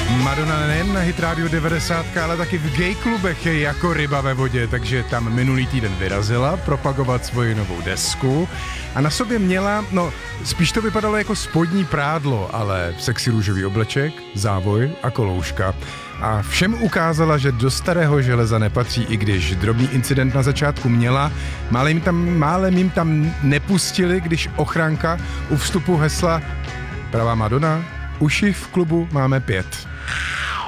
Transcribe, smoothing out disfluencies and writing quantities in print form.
Madonna nejen na Hit Radio 90, ale taky v gay klubech je jako ryba ve vodě, takže tam minulý týden vyrazila propagovat svoji novou desku a na sobě měla, spíš to vypadalo jako spodní prádlo, ale sexy růžový obleček, závoj a kolouška. A všem ukázala, že do starého železa nepatří, i když drobný incident na začátku měla. Málem jim tam nepustili, když ochranka u vstupu hesla Pravá Madonna, uši v klubu máme 5.